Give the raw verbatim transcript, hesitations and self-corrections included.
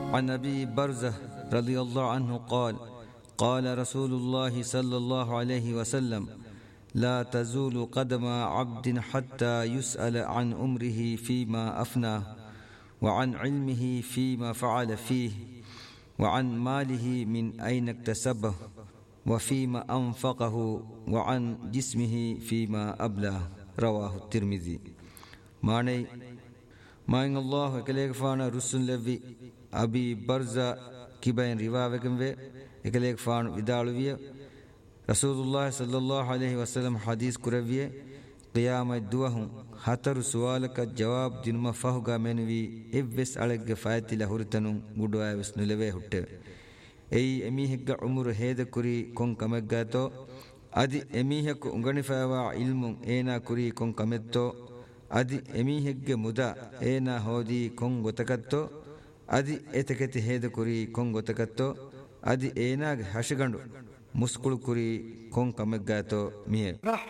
عن أبي برزة رضي الله عنه قال قال رسول الله صلى الله عليه وسلم لا تزول قدم عبد حتى يسأل عن عمره فيما أفناه وعن علمه فيما فعل فيه وعن ماله من أين اكتسبه وفيما أنفقه وعن جسمه فيما أبلاه رواه الترمذي. معنى ما إن الله كليك فانا رسول لبي أبي برزة كبين رواوكم في كليك فان ودالوية رسول الله صلى الله عليه وسلم حديث كروية قيام الدوهم هتر سؤالك جواب جنم فهوغا منوي إبس عليك فايتي لهورتنو غدوا وسنلوه هته أي أميهك عمر هيدا كوري كون كمجاتو أدي أميهك أنغنفاوا علم إينا كوري كون كمتو أدي أميهك مدا إينا هودي كون غتكتو أدي إتكتي هيدا كوري كون غتكتو أدي إينا هشغندو مسكول كوري كون كمجاتو ميه.